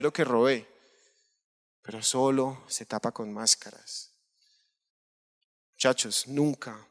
lo que robé, pero solo se tapa con máscaras. Muchachos, nunca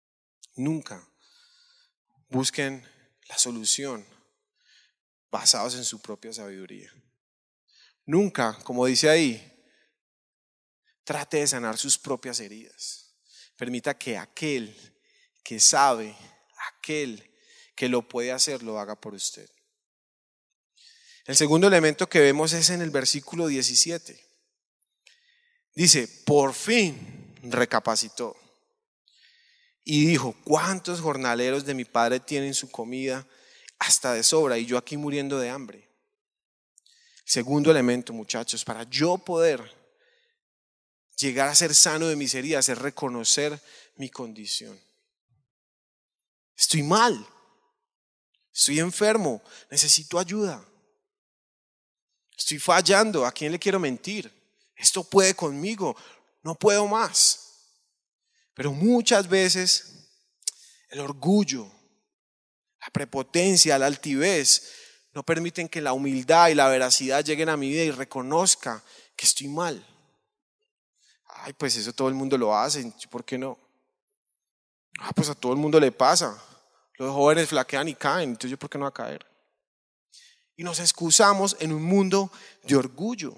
busquen la solución basados en su propia sabiduría. Nunca, como dice ahí, trate de sanar sus propias heridas. Permita que aquel que sabe, aquel que lo puede hacer, lo haga por usted. El segundo elemento que vemos es en el versículo 17. Dice, por fin recapacitó y dijo, ¿cuántos jornaleros de mi padre tienen su comida hasta de sobra y yo aquí muriendo de hambre? Segundo elemento, muchachos, para yo poder llegar a ser sano de mis heridas es reconocer mi condición. Estoy mal, estoy enfermo, necesito ayuda. Estoy fallando, ¿a quién le quiero mentir? Esto puede conmigo, no puedo más. Pero muchas veces el orgullo, la prepotencia, la altivez no permiten que la humildad y la veracidad lleguen a mi vida y reconozca que estoy mal. Ay, pues eso todo el mundo lo hace, ¿por qué no? Pues a todo el mundo le pasa. Los jóvenes flaquean y caen, entonces ¿yo por qué no voy a caer? Y nos excusamos en un mundo de orgullo.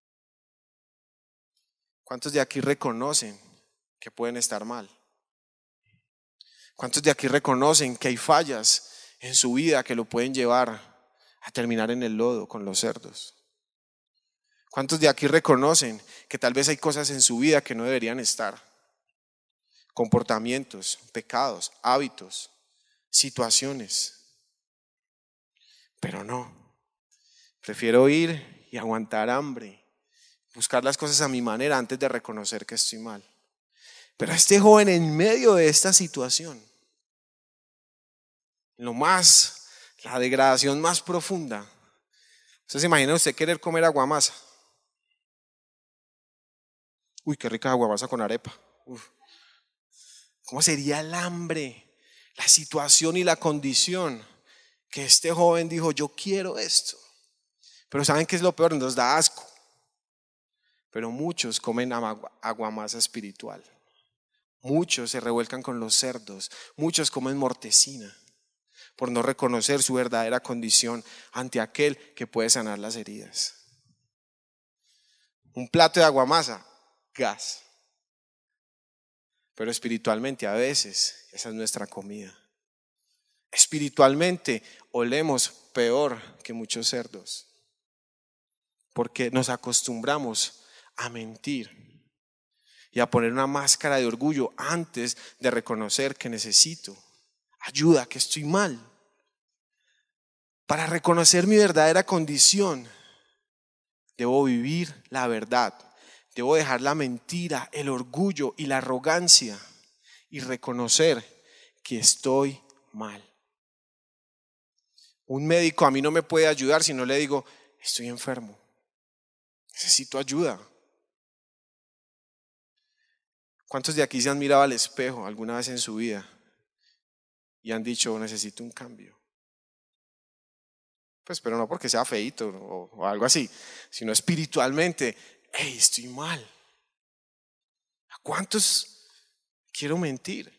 ¿Cuántos de aquí reconocen que pueden estar mal? ¿Cuántos de aquí reconocen que hay fallas en su vida que lo pueden llevar a terminar en el lodo con los cerdos? ¿Cuántos de aquí reconocen que tal vez hay cosas en su vida que no deberían estar? Comportamientos, pecados, hábitos, situaciones. Pero no, prefiero ir y aguantar hambre, buscar las cosas a mi manera antes de reconocer que estoy mal. Pero este joven en medio de esta situación, la degradación más profunda, ¿usted se imagina usted querer comer aguamasa? Uy, qué rica aguamasa con arepa. Uf. ¿Cómo sería el hambre, la situación y la condición que este joven dijo, yo quiero esto? Pero ¿saben qué es lo peor? Nos da asco. Pero muchos comen aguamasa espiritual. Muchos se revuelcan con los cerdos. Muchos comen mortecina por no reconocer su verdadera condición ante aquel que puede sanar las heridas. Un plato de aguamasa, gas. Pero espiritualmente a veces esa es nuestra comida. Espiritualmente olemos peor que muchos cerdos, porque nos acostumbramos a mentir y a poner una máscara de orgullo antes de reconocer que necesito ayuda, que estoy mal. Para reconocer mi verdadera condición, debo vivir la verdad. Debo dejar la mentira, el orgullo y la arrogancia y reconocer que estoy mal. Un médico a mí no me puede ayudar si no le digo, estoy enfermo, necesito ayuda. ¿Cuántos de aquí se han mirado al espejo alguna vez en su vida y han dicho, necesito un cambio? Pues, pero no porque sea feíto o algo así, sino espiritualmente, hey, estoy mal. ¿A cuántos quiero mentir?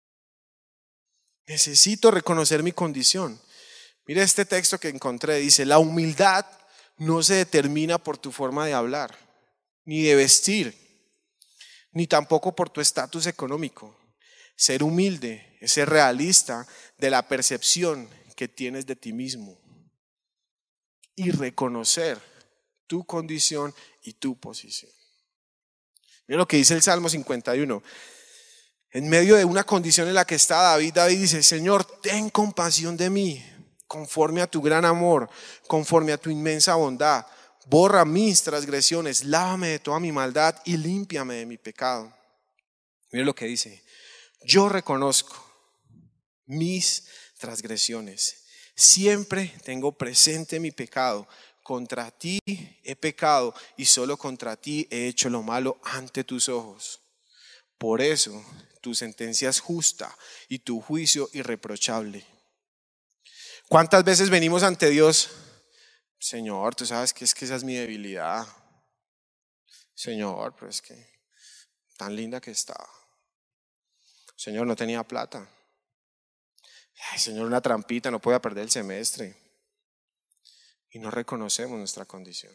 Necesito reconocer mi condición. Mire este texto que encontré, dice, la humildad no se determina por tu forma de hablar, ni de vestir, ni tampoco por tu estatus económico. Ser humilde es ser realista de la percepción que tienes de ti mismo y reconocer tu condición y tu posición. Mira lo que dice el Salmo 51. En medio de una condición en la que está David dice, Señor, ten compasión de mí, conforme a tu gran amor, conforme a tu inmensa bondad. Borra mis transgresiones, lávame de toda mi maldad y límpiame de mi pecado. Mira lo que dice, yo reconozco mis transgresiones, siempre tengo presente mi pecado. Contra ti he pecado y solo contra ti he hecho lo malo ante tus ojos. Por eso tu sentencia es justa y tu juicio irreprochable. ¿Cuántas veces venimos ante Dios Señor, tú sabes que es que esa es mi debilidad. Señor, pero es que tan linda que estaba. Señor, no tenía plata. Ay, Señor, una trampita, no podía perder el semestre. Y no reconocemos nuestra condición.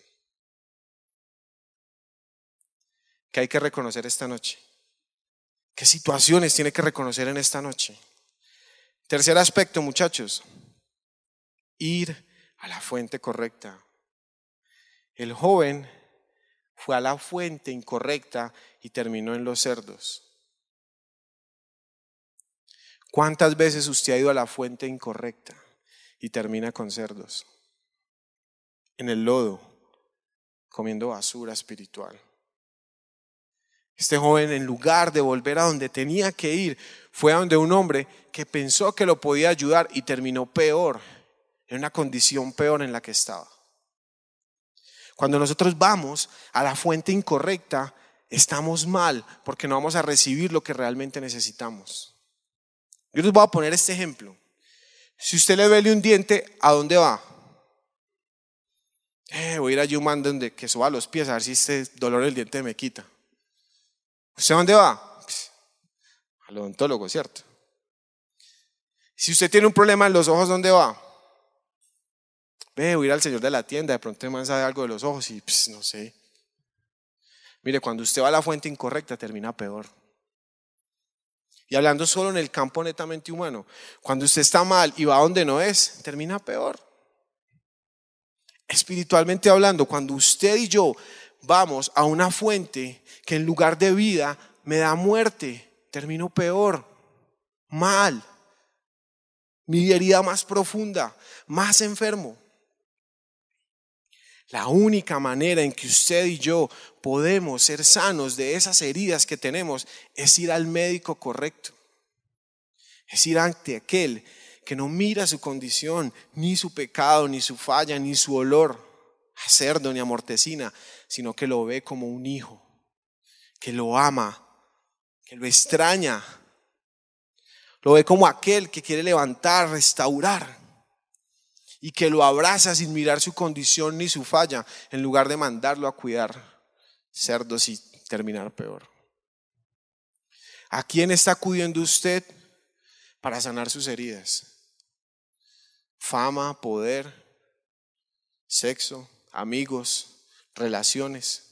¿Qué hay que reconocer esta noche? ¿Qué situaciones tiene que reconocer en esta noche? Tercer aspecto, muchachos, ir a la fuente correcta. El joven fue a la fuente incorrecta y terminó en los cerdos. ¿Cuántas veces usted ha ido a la fuente incorrecta y termina con cerdos? En el lodo, comiendo basura espiritual. Este joven, en lugar de volver a donde tenía que ir, fue a donde un hombre que pensó que lo podía ayudar y terminó peor, en una condición peor en la que estaba. Cuando nosotros vamos a la fuente incorrecta, estamos mal porque no vamos a recibir lo que realmente necesitamos. Yo les voy a poner este ejemplo. Si usted le duele un diente, ¿a dónde va? Voy a ir a Yuman donde que suba los pies a ver si este dolor del diente me quita. ¿Usted a dónde va? Pues, al odontólogo, ¿cierto? Si usted tiene un problema en los ojos, ¿dónde va? Voy a ir al señor de la tienda, de pronto el man sabe algo de los ojos y no sé. Mire, cuando usted va a la fuente incorrecta termina peor. Y hablando solo en el campo netamente humano, cuando usted está mal y va donde no es, termina peor. Espiritualmente hablando, cuando usted y yo vamos a una fuente que en lugar de vida me da muerte, termino peor, mal, mi herida más profunda, más enfermo. La única manera en que usted y yo podemos ser sanos de esas heridas que tenemos es ir al médico correcto. Es ir ante aquel que no mira su condición, ni su pecado, ni su falla, ni su olor a cerdo, ni a mortecina, sino que lo ve como un hijo, que lo ama, que lo extraña. Lo ve como aquel que quiere levantar, restaurar y que lo abraza sin mirar su condición ni su falla, en lugar de mandarlo a cuidar cerdos y terminar peor. ¿A quién está acudiendo usted para sanar sus heridas? Fama, poder, sexo, amigos, relaciones.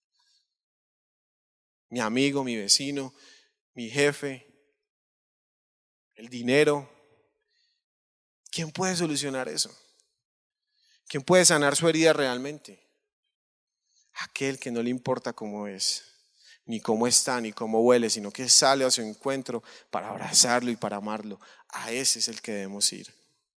Mi amigo, mi vecino, mi jefe, el dinero. ¿Quién puede solucionar eso? ¿Quién puede sanar su herida realmente? Aquel que no le importa cómo es, ni cómo está, ni cómo huele, sino que sale a su encuentro para abrazarlo y para amarlo. A ese es el que debemos ir.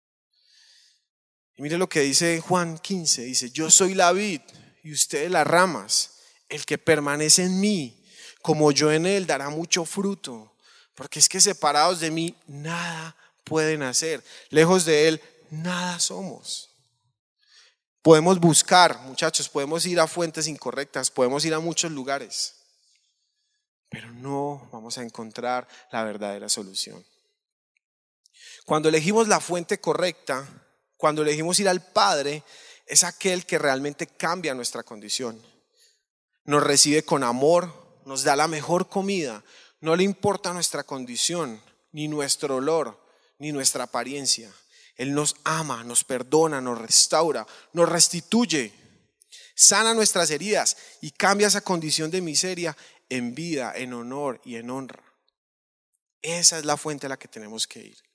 Y mire lo que dice Juan 15, dice: yo soy la vid y ustedes las ramas. El que permanece en mí, como yo en él, dará mucho fruto, porque es que separados de mí nada pueden hacer. Lejos de él nada somos. Podemos buscar, muchachos, podemos ir a fuentes incorrectas, podemos ir a muchos lugares, pero no vamos a encontrar la verdadera solución. Cuando elegimos la fuente correcta, cuando elegimos ir al Padre, es aquel que realmente cambia nuestra condición. Nos recibe con amor, nos da la mejor comida, no le importa nuestra condición, ni nuestro olor, ni nuestra apariencia. Él nos ama, nos perdona, nos restaura, nos restituye, sana nuestras heridas y cambia esa condición de miseria en vida, en honor y en honra. Esa es la fuente a la que tenemos que ir.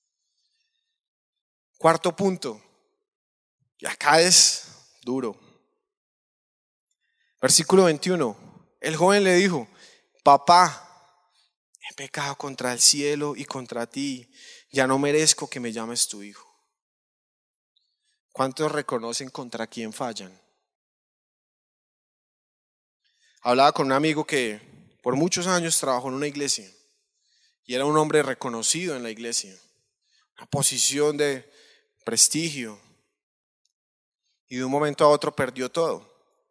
Cuarto punto, y acá es duro. Versículo 21, el joven le dijo: papá, he pecado contra el cielo y contra ti, ya no merezco que me llames tu hijo. ¿Cuántos reconocen contra quién fallan? Hablaba con un amigo que por muchos años trabajó en una iglesia y era un hombre reconocido en la iglesia, una posición de prestigio, y de un momento a otro perdió todo.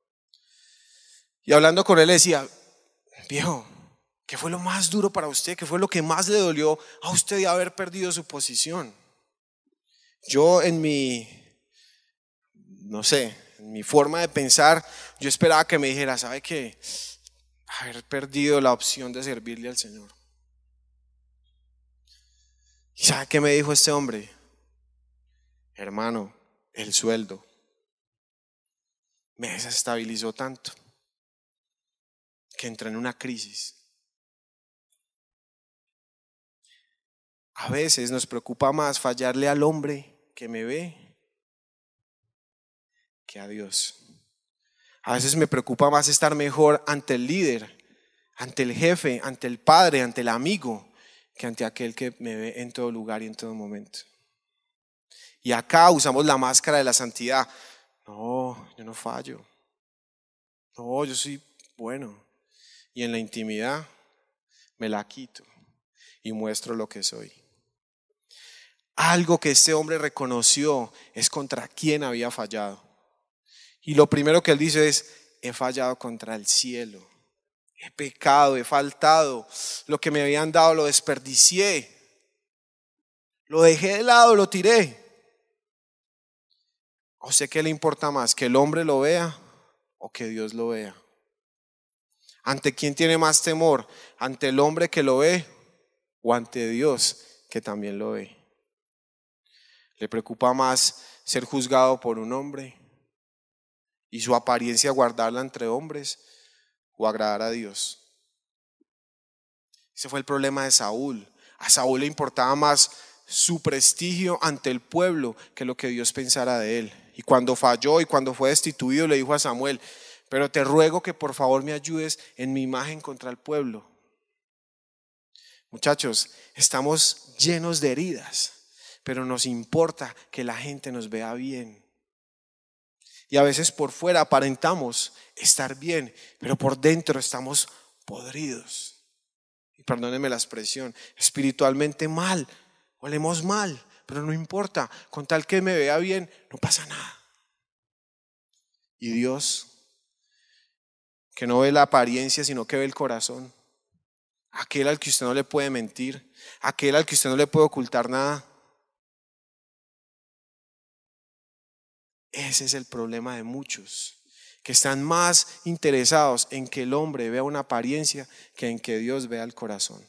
Y hablando con él decía: viejo, ¿qué fue lo más duro para usted? ¿Qué fue lo que más le dolió a usted de haber perdido su posición? Yo en mi no sé, en mi forma de pensar, yo esperaba que me dijera, ¿sabe qué? Haber perdido la opción de servirle al Señor. ¿Y sabe qué me dijo este hombre? Hermano, el sueldo me desestabilizó tanto que entré en una crisis. A veces nos preocupa más fallarle al hombre que me ve que a Dios. A veces me preocupa más estar mejor ante el líder, ante el jefe, ante el padre, ante el amigo, que ante aquel que me ve en todo lugar y en todo momento. Y acá usamos la máscara de la santidad. No, yo no fallo. No, yo soy bueno. Y en la intimidad me la quito y muestro lo que soy. Algo que este hombre reconoció es contra quién había fallado. Y lo primero que él dice es, he fallado contra el cielo. He pecado, he faltado. Lo que me habían dado lo desperdicié. Lo dejé de lado, lo tiré. ¿O sé qué le importa más? ¿Que el hombre lo vea o que Dios lo vea? ¿Ante quién tiene más temor? ¿Ante el hombre que lo ve o ante Dios que también lo ve? ¿Le preocupa más ser juzgado por un hombre y su apariencia guardarla entre hombres o agradar a Dios? Ese fue el problema de Saúl. A Saúl le importaba más su prestigio ante el pueblo que lo que Dios pensara de él. Y cuando falló y cuando fue destituido le dijo a Samuel, pero te ruego que por favor me ayudes en mi imagen contra el pueblo. Muchachos, estamos llenos de heridas, pero nos importa que la gente nos vea bien. Y a veces por fuera aparentamos estar bien, pero por dentro estamos podridos. Y perdónenme la expresión, espiritualmente mal, olemos mal, pero no importa, con tal que me vea bien, no pasa nada. Y Dios, que no ve la apariencia, sino que ve el corazón, aquel al que usted no le puede mentir, aquel al que usted no le puede ocultar nada. Ese es el problema de muchos, que están más interesados en que el hombre vea una apariencia que en que Dios vea el corazón.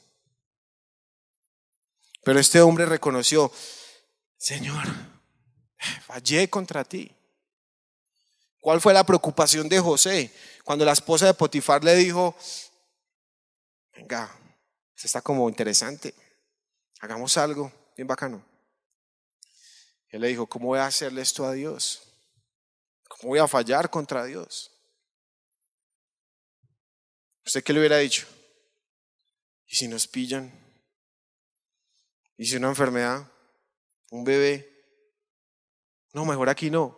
Pero este hombre reconoció, Señor, fallé contra ti. ¿Cuál fue la preocupación de José? Cuando la esposa de Potifar le dijo, venga, esto está como interesante, hagamos algo bien bacano. Él le dijo, ¿cómo voy a hacerle esto a Dios? ¿Cómo voy a fallar contra Dios? ¿Usted qué le hubiera dicho? ¿Y si nos pillan? ¿Y si una enfermedad? ¿Un bebé? No, mejor aquí no.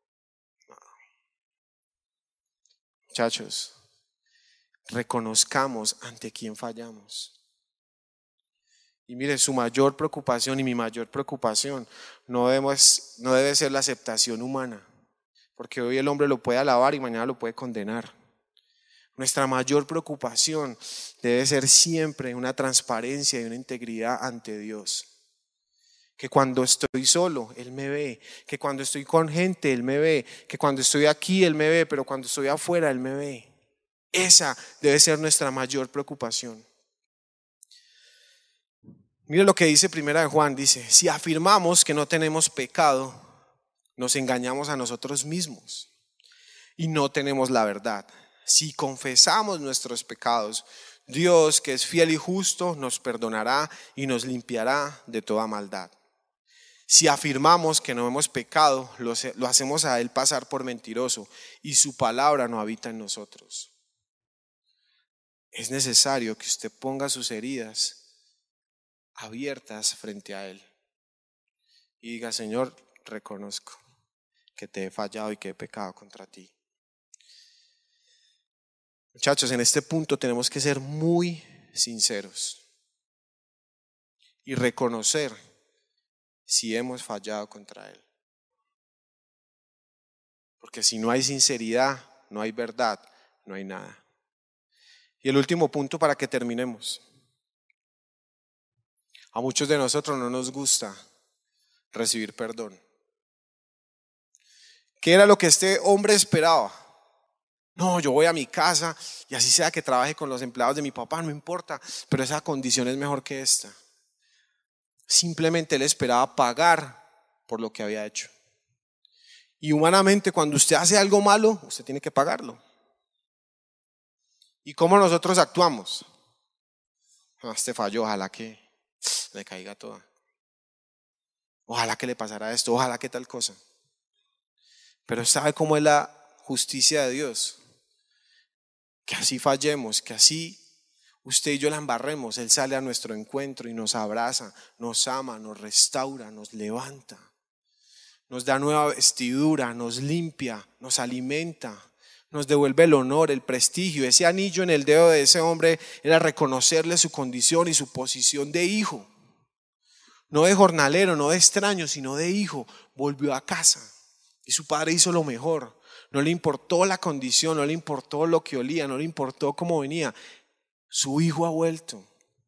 Muchachos, reconozcamos ante quién fallamos. Y mire, su mayor preocupación y mi mayor preocupación no debe ser la aceptación humana, porque hoy el hombre lo puede alabar y mañana lo puede condenar. Nuestra mayor preocupación debe ser siempre una transparencia y una integridad ante Dios. Que cuando estoy solo, Él me ve. Que cuando estoy con gente, Él me ve. Que cuando estoy aquí, Él me ve. Pero cuando estoy afuera, Él me ve. Esa debe ser nuestra mayor preocupación. Mire lo que dice Primera de Juan. Dice, si afirmamos que no tenemos pecado, nos engañamos a nosotros mismos y no tenemos la verdad. Si confesamos nuestros pecados, Dios, que es fiel y justo, nos perdonará y nos limpiará de toda maldad. Si afirmamos que no hemos pecado, lo hacemos a Él pasar por mentiroso y su palabra no habita en nosotros. Es necesario que usted ponga sus heridas abiertas frente a Él y diga, Señor, reconozco que te he fallado y que he pecado contra ti. Muchachos, en este punto tenemos que ser muy sinceros y reconocer si hemos fallado contra Él. Porque si no hay sinceridad, no hay verdad, no hay nada. Y el último punto para que terminemos. A muchos de nosotros no nos gusta recibir perdón. ¿Qué era lo que este hombre esperaba? No, yo voy a mi casa y así sea que trabaje con los empleados de mi papá, no importa, pero esa condición es mejor que esta. Simplemente él esperaba pagar por lo que había hecho. Y humanamente, cuando usted hace algo malo, usted tiene que pagarlo. ¿Y cómo nosotros actuamos? Este falló, ojalá que le caiga toda. Ojalá que le pasara esto, ojalá que tal cosa. Pero ¿sabe cómo es la justicia de Dios? Que así fallemos, que así usted y yo la embarremos. Él sale a nuestro encuentro y nos abraza, nos ama, nos restaura, nos levanta. Nos da nueva vestidura, nos limpia, nos alimenta, nos devuelve el honor, el prestigio. Ese anillo en el dedo de ese hombre era reconocerle su condición y su posición de hijo. No de jornalero, no de extraño, sino de hijo. Volvió a casa y su padre hizo lo mejor. No le importó la condición, no le importó lo que olía, no le importó cómo venía. Su hijo ha vuelto.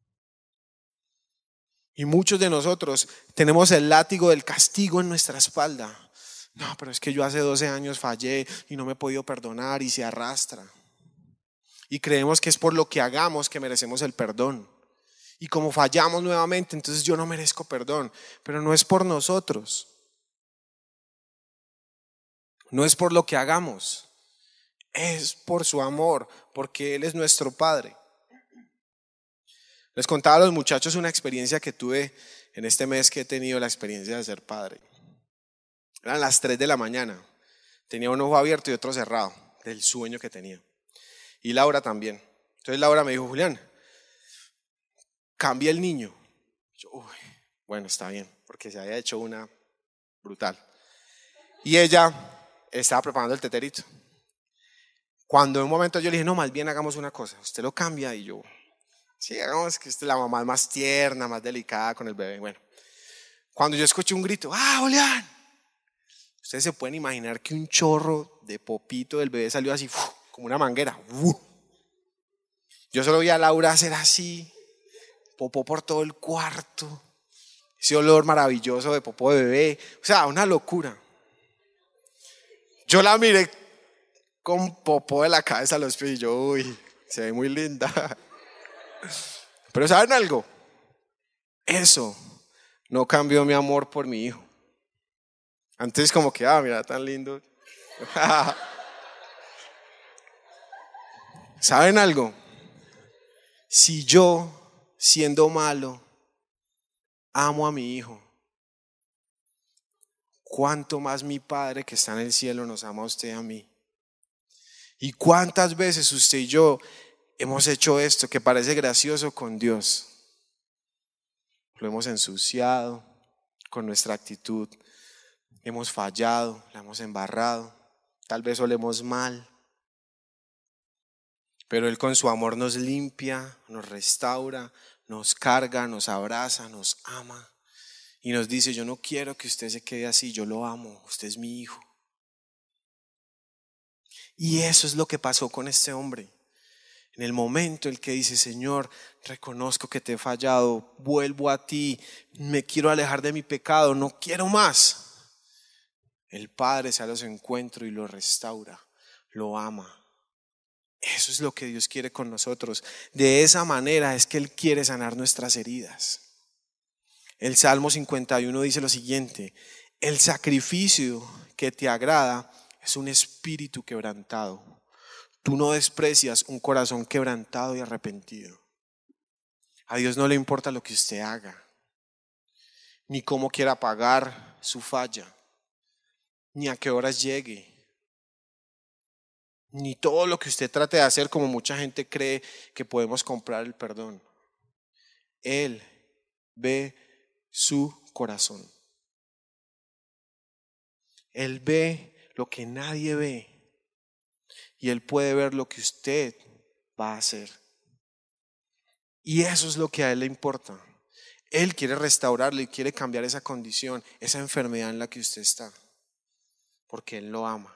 Y muchos de nosotros tenemos el látigo del castigo en nuestra espalda. No, pero es que yo hace 12 años fallé y no me he podido perdonar y se arrastra. Y creemos que es por lo que hagamos que merecemos el perdón. Y como fallamos nuevamente, entonces yo no merezco perdón. Pero no es por nosotros. No es por lo que hagamos. Es por su amor, porque Él es nuestro Padre. Les contaba a los muchachos una experiencia que tuve en este mes que he tenido la experiencia de ser padre. Eran las 3 de la mañana. Tenía un ojo abierto y otro cerrado del sueño que tenía. Y Laura también. Entonces Laura me dijo, Julián, cambia el niño. Yo, bueno, está bien, porque se había hecho una brutal. Y ella estaba preparando el teterito. Cuando en un momento yo le dije, no, más bien hagamos una cosa. Usted lo cambia y yo... Sí, hagamos que la mamá es más tierna, más delicada con el bebé. Bueno, cuando yo escuché un grito, Julián, ustedes se pueden imaginar que un chorro de popito del bebé salió así, como una manguera. Yo solo vi a Laura hacer así, popó por todo el cuarto, ese olor maravilloso de popó de bebé, o sea, una locura. Yo la miré con popó de la cabeza a los pies y yo, uy, se ve muy linda. Pero ¿saben algo? Eso no cambió mi amor por mi hijo. Antes como que, mira, tan lindo. ¿Saben algo? Si yo, siendo malo, amo a mi hijo, ¿cuánto más mi Padre que está en el cielo nos ama a usted y a mí? ¿Y cuántas veces usted y yo hemos hecho esto que parece gracioso con Dios? Lo hemos ensuciado con nuestra actitud, hemos fallado, la hemos embarrado, tal vez olemos mal, pero Él con su amor nos limpia, nos restaura, nos carga, nos abraza, nos ama y nos dice, yo no quiero que usted se quede así, yo lo amo, usted es mi hijo. Y eso es lo que pasó con este hombre. En el momento en el que dice, Señor, reconozco que te he fallado, vuelvo a ti, me quiero alejar de mi pecado, no quiero más. El Padre sale a su encuentro y lo restaura, lo ama. Eso es lo que Dios quiere con nosotros. De esa manera es que Él quiere sanar nuestras heridas. El Salmo 51 dice lo siguiente, el sacrificio que te agrada es un espíritu quebrantado. Tú no desprecias un corazón quebrantado y arrepentido. A Dios no le importa lo que usted haga, ni cómo quiera pagar su falla, ni a qué horas llegue, ni todo lo que usted trate de hacer como mucha gente cree que podemos comprar el perdón. Él ve su corazón. Él ve lo que nadie ve. Y Él puede ver lo que usted va a hacer. Y eso es lo que a Él le importa. Él quiere restaurarle y quiere cambiar esa condición, esa enfermedad en la que usted está. Porque Él lo ama.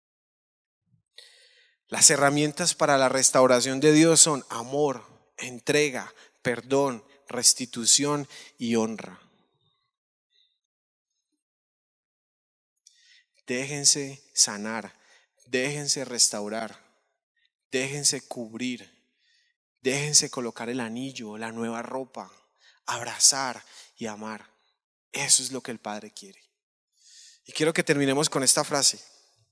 Las herramientas para la restauración de Dios son amor, entrega, perdón, restitución y honra. déjense sanar, déjense restaurar, déjense cubrir, déjense colocar el anillo, la nueva ropa, abrazar y amar. Eso es lo que el Padre quiere. Y quiero que terminemos con esta frase.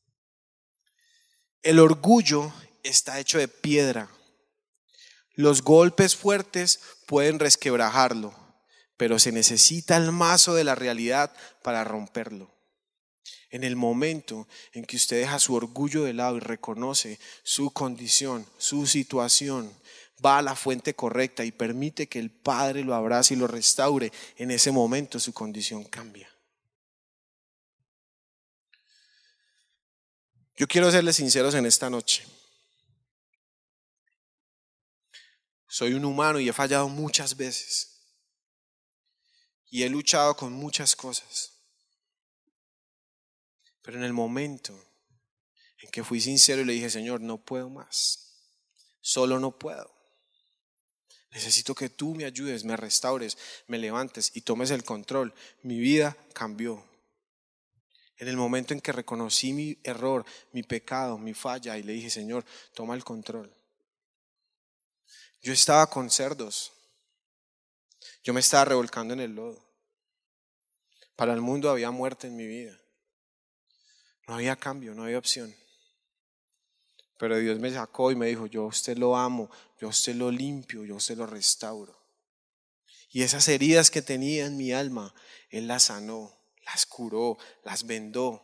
El orgullo está hecho de piedra. Los golpes fuertes pueden resquebrajarlo, pero se necesita el mazo de la realidad para romperlo. En el momento en que usted deja su orgullo de lado y reconoce su condición, su situación, va a la fuente correcta y permite que el Padre lo abrace y lo restaure, en ese momento su condición cambia. Yo quiero serles sinceros en esta noche. Soy un humano y he fallado muchas veces. Y he luchado con muchas cosas. Pero en el momento en que fui sincero y le dije, Señor, no puedo más. Solo no puedo. Necesito que tú me ayudes, me restaures, me levantes y tomes el control. Mi vida cambió. En el momento en que reconocí mi error, mi pecado, mi falla y le dije, Señor, toma el control. Yo estaba con cerdos. Yo me estaba revolcando en el lodo. Para el mundo había muerte en mi vida. No había cambio, no había opción. Pero Dios me sacó y me dijo, yo a usted lo amo, yo a usted lo limpio, yo a usted lo restauro. Y esas heridas que tenía en mi alma, Él las sanó, las curó, las vendó.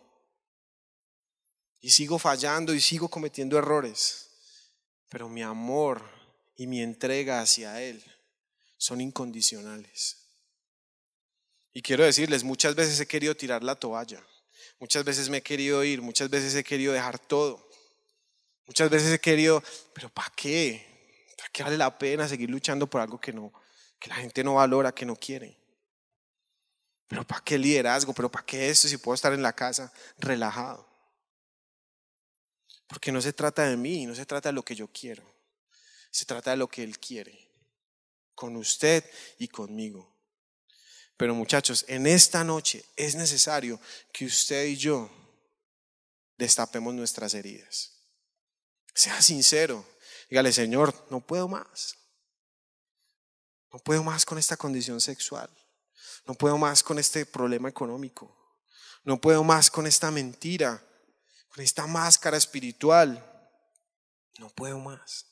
Y sigo fallando y sigo cometiendo errores. Pero mi amor y mi entrega hacia Él son incondicionales. Y quiero decirles, muchas veces he querido tirar la toalla. Muchas veces me he querido ir, muchas veces he querido dejar todo. Muchas veces he querido, pero ¿para qué? ¿Para qué vale la pena seguir luchando por algo que la gente no valora, que no quiere? ¿Pero para qué liderazgo? ¿Pero para qué esto si puedo estar en la casa relajado? Porque no se trata de mí, no se trata de lo que yo quiero. Se trata de lo que Él quiere, con usted y conmigo. Pero muchachos, en esta noche es necesario que usted y yo destapemos nuestras heridas. Sea sincero, dígale, Señor, no puedo más. No puedo más con esta condición sexual. No puedo más con este problema económico. No puedo más con esta mentira, con esta máscara espiritual. No puedo más.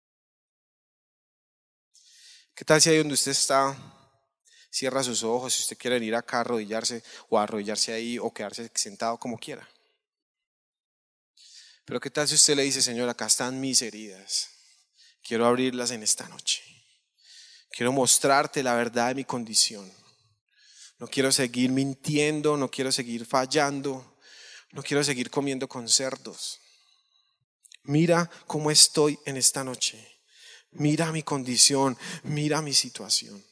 ¿Qué tal si ahí donde usted está, cierra sus ojos, si usted quiere venir acá a arrodillarse o a arrodillarse ahí o quedarse sentado como quiera? Pero ¿qué tal si usted le dice, Señor, acá están mis heridas? Quiero abrirlas en esta noche. Quiero mostrarte la verdad de mi condición. No quiero seguir mintiendo, no quiero seguir fallando, no quiero seguir comiendo con cerdos. Mira cómo estoy en esta noche. Mira mi condición, mira mi situación.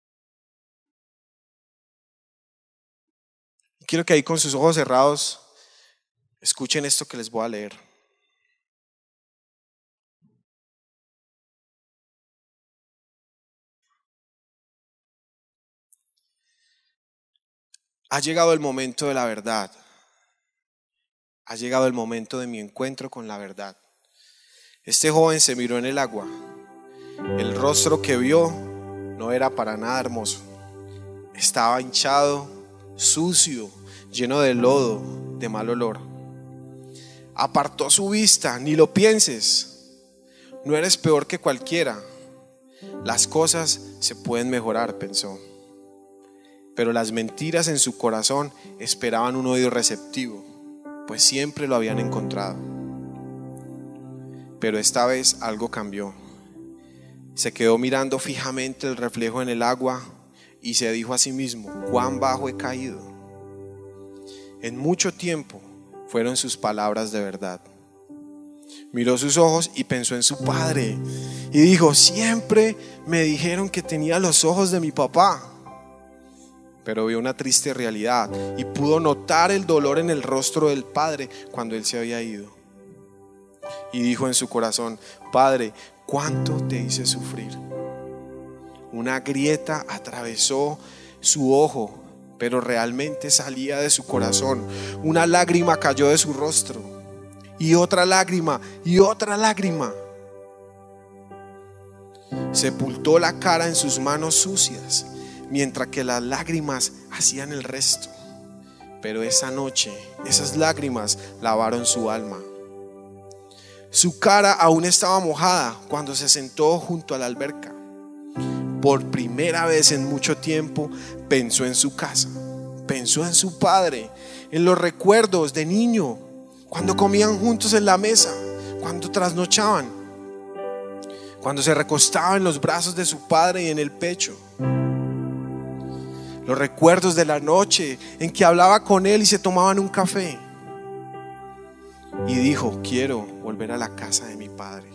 Quiero que ahí con sus ojos cerrados escuchen esto que les voy a leer. Ha llegado el momento de la verdad. Ha llegado el momento de mi encuentro con la verdad. Este joven se miró en el agua. El rostro que vio no era para nada hermoso. Estaba hinchado, sucio, lleno de lodo, de mal olor. Apartó su vista, ni lo pienses. No eres peor que cualquiera. Las cosas se pueden mejorar, pensó. Pero las mentiras en su corazón esperaban un oído receptivo, pues siempre lo habían encontrado. Pero esta vez algo cambió. Se quedó mirando fijamente el reflejo en el agua y se dijo a sí mismo, cuán bajo he caído. En mucho tiempo fueron sus palabras de verdad. Miró sus ojos y pensó en su padre y dijo, siempre me dijeron que tenía los ojos de mi papá. Pero vio una triste realidad y pudo notar el dolor en el rostro del padre cuando él se había ido. Y dijo en su corazón, Padre, ¿cuánto te hice sufrir? Una grieta atravesó su ojo, pero realmente salía de su corazón. Una lágrima cayó de su rostro, y otra lágrima, y otra lágrima. Sepultó la cara en sus manos sucias, mientras que las lágrimas hacían el resto. Pero esa noche, esas lágrimas lavaron su alma. Su cara aún estaba mojada cuando se sentó junto a la alberca. Por primera vez en mucho tiempo pensó en su casa, pensó en su padre, en los recuerdos de niño, cuando comían juntos en la mesa, cuando trasnochaban, cuando se recostaba en los brazos de su padre y en el pecho. Los recuerdos de la noche en que hablaba con él y se tomaban un café. Y dijo: quiero volver a la casa de mi padre.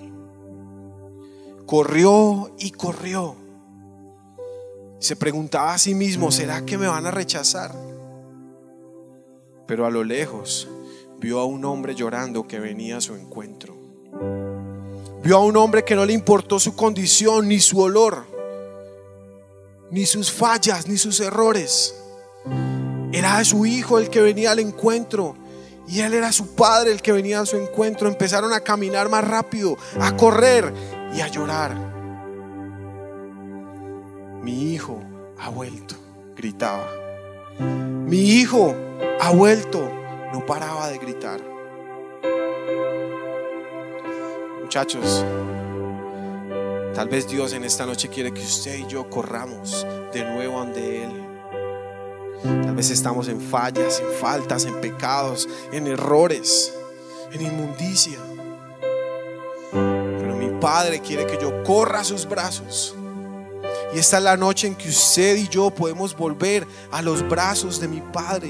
Corrió y corrió. Se preguntaba a sí mismo: ¿será que me van a rechazar? Pero a lo lejos vio a un hombre llorando que venía a su encuentro. Vio a un hombre que no le importó su condición, ni su olor, ni sus fallas, ni sus errores. Era su hijo el que venía al encuentro, y él era su padre el que venía a su encuentro. Empezaron a caminar más rápido, a correr y a llorar. Mi hijo ha vuelto, gritaba. Mi hijo ha vuelto, no paraba de gritar. Muchachos, tal vez Dios en esta noche quiere que usted y yo corramos de nuevo ante Él. Tal vez estamos en fallas, en faltas, en pecados, en errores, en inmundicia. Pero mi Padre quiere que yo corra a sus brazos. Y esta es la noche en que usted y yo podemos volver a los brazos de mi Padre.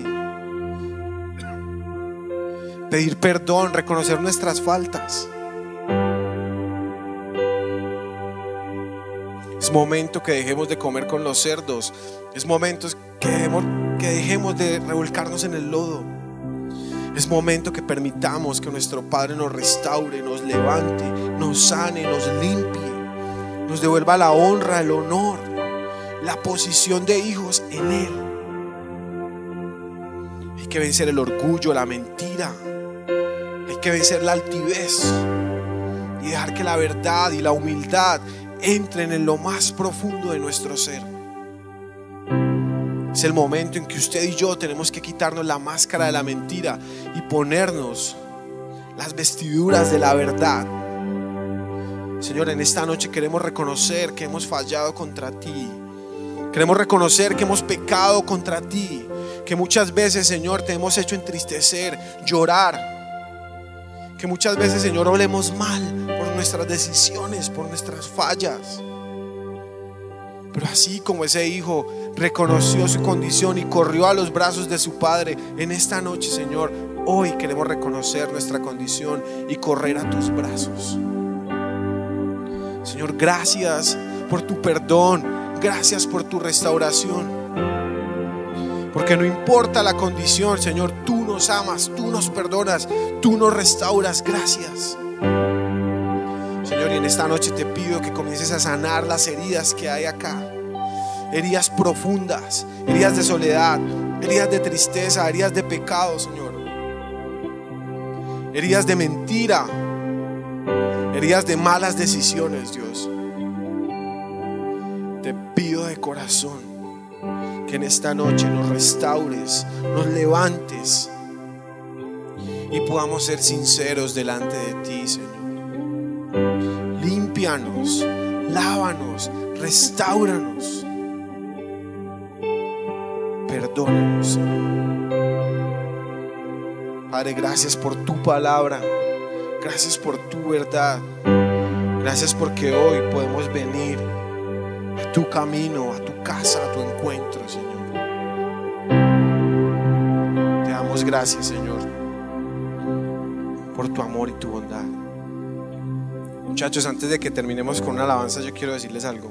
Pedir perdón, reconocer nuestras faltas. Es momento que dejemos de comer con los cerdos. Es momento que dejemos de revolcarnos en el lodo. Es momento que permitamos que nuestro Padre nos restaure, nos levante, nos sane, nos limpie, nos devuelva la honra, el honor, la posición de hijos en Él. Hay que vencer el orgullo, la mentira. Hay que vencer la altivez y dejar que la verdad y la humildad entren en lo más profundo de nuestro ser. Es el momento en que usted y yo tenemos que quitarnos la máscara de la mentira y ponernos las vestiduras de la verdad. Señor, en esta noche queremos reconocer que hemos fallado contra ti. Queremos reconocer que hemos pecado contra ti, que muchas veces, Señor, te hemos hecho entristecer, llorar, que muchas veces, Señor, hablemos mal por nuestras decisiones, por nuestras fallas. Pero así como ese hijo reconoció su condición y corrió a los brazos de su padre, en esta noche, Señor, hoy queremos reconocer nuestra condición y correr a tus brazos. Señor, gracias por tu perdón, gracias por tu restauración. Porque no importa la condición, Señor, tú nos amas, tú nos perdonas, tú nos restauras. Gracias, Señor, y en esta noche te pido que comiences a sanar las heridas que hay acá. Heridas profundas, heridas de soledad, heridas de tristeza, heridas de pecado, Señor. Heridas de mentira, heridas de malas decisiones, Dios. Te pido de corazón que en esta noche nos restaures, nos levantes y podamos ser sinceros delante de ti, Señor. Límpianos, lávanos, restáuranos, perdónanos, Señor. Padre, gracias por tu palabra, gracias por tu verdad, gracias porque hoy podemos venir a tu camino, a tu casa, a tu encuentro, Señor. Te damos gracias, Señor, por tu amor y tu bondad. Muchachos, antes de que terminemos con una alabanza, yo quiero decirles algo.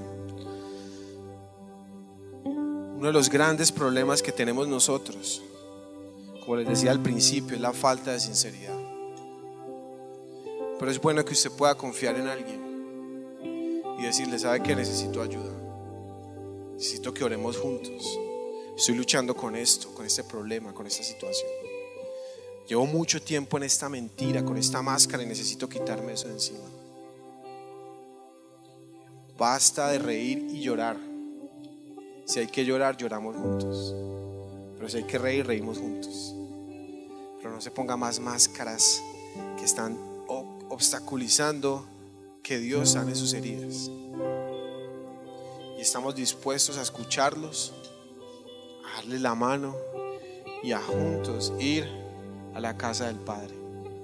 Uno de los grandes problemas que tenemos nosotros, como les decía al principio, es la falta de sinceridad. Pero es bueno que usted pueda confiar en alguien y decirle: ¿sabe qué? Necesito ayuda, necesito que oremos juntos, estoy luchando con esto, con este problema, con esta situación. Llevo mucho tiempo en esta mentira, con esta máscara y necesito quitarme eso de encima. Basta de reír y llorar. Si hay que llorar, lloramos juntos. Pero si hay que reír, reímos juntos. Pero no se ponga más máscaras que están obstaculizando que Dios sane sus heridas. Y estamos dispuestos a escucharlos, a darle la mano y a juntos ir a la casa del Padre.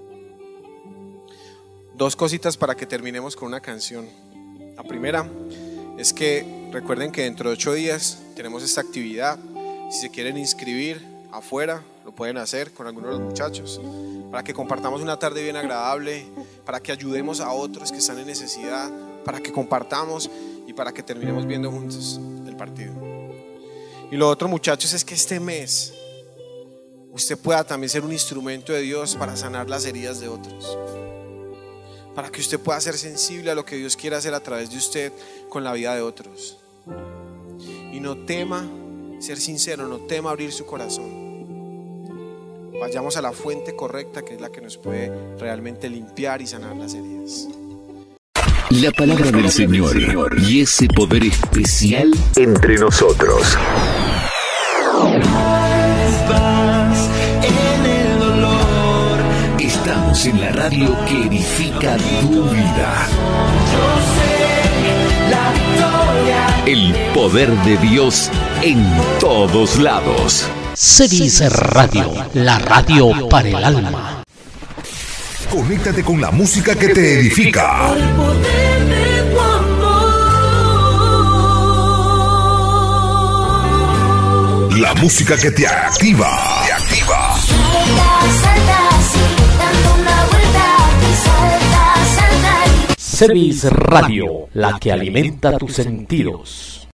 2 cositas para que terminemos con una canción. La primera es que recuerden que dentro de 8 días tenemos esta actividad. Si se quieren inscribir afuera, lo pueden hacer con algunos de los muchachos, para que compartamos una tarde bien agradable, para que ayudemos a otros que están en necesidad, para que compartamos y para que terminemos viendo juntos el partido. Y lo otro, muchachos, es que este mes usted pueda también ser un instrumento de Dios para sanar las heridas de otros, para que usted pueda ser sensible a lo que Dios quiere hacer a través de usted con la vida de otros. Y no tema ser sincero, no tema abrir su corazón. Vayamos a la fuente correcta, que es la que nos puede realmente limpiar y sanar las heridas. La palabra del Señor y ese poder especial entre nosotros. Estamos en la radio que edifica tu vida. El poder de Dios en todos lados. Cedis Radio, la radio para el alma. Conéctate con la música que te edifica. El poder de tu amor. La música que te activa. Te activa. Salta, salta, sí, dando una vuelta. Salta, salta. Cedis Radio, la que alimenta tus sentidos.